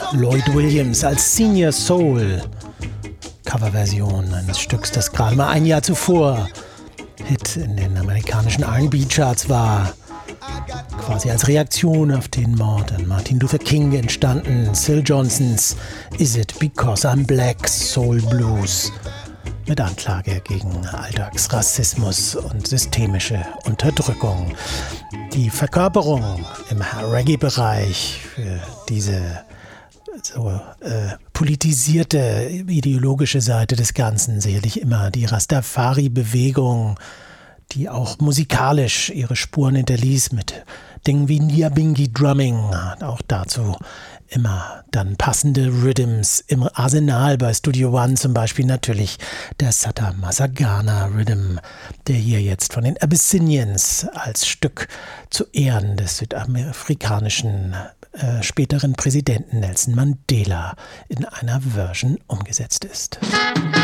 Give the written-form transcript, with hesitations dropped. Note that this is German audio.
Lloyd Williams als Senior Soul. Coverversion eines Stücks, das gerade mal ein Jahr zuvor Hit in den amerikanischen R&B-Charts war. Quasi als Reaktion auf den Mord an Martin Luther King entstanden. Syl Johnsons Is It Because I'm Black Soul Blues mit Anklage gegen Alltagsrassismus und systemische Unterdrückung. Die Verkörperung im Reggae-Bereich für diese politisierte ideologische Seite des Ganzen sicherlich immer die Rastafari-Bewegung, die auch musikalisch ihre Spuren hinterließ mit Dingen wie Nyabingi Drumming, auch dazu immer dann passende Rhythms im Arsenal bei Studio One, zum Beispiel natürlich der Sata Masagana Rhythm, der hier jetzt von den Abyssinians als Stück zu Ehren des südafrikanischen späteren Präsidenten Nelson Mandela in einer Version umgesetzt ist.